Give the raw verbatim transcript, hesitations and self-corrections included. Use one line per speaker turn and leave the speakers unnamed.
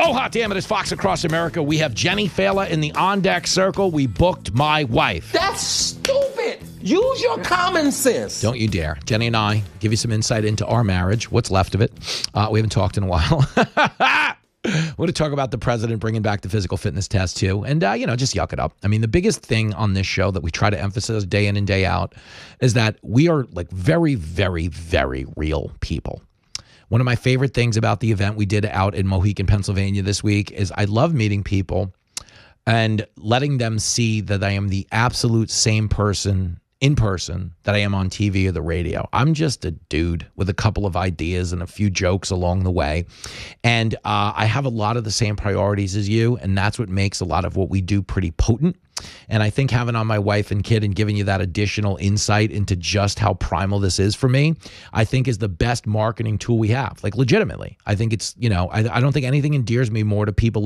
Oh, hot damn it, it's Fox Across America. We have Jenny Fela in the On Deck Circle. We booked my wife.
That's stupid. Use your common sense.
Don't you dare. Jenny and I give you some insight into our marriage, what's left of it. Uh, we haven't talked in a while. We're going to talk about the president bringing back the physical fitness test, too. And, uh, you know, just yuck it up. I mean, the biggest thing on this show that we try to emphasize day in and day out is that we are, like, very, very, very real people. One of my favorite things about the event we did out in Mohican, Pennsylvania this week is I love meeting people and letting them see that I am the absolute same person in person that I am on T V or the radio. I'm just a dude with a couple of ideas and a few jokes along the way. And uh, I have a lot of the same priorities as you, and that's what makes a lot of what we do pretty potent. And I think having on my wife and kid and giving you that additional insight into just how primal this is for me, I think is the best marketing tool we have. Like, legitimately. I think it's, you know, I, I don't think anything endears me more to people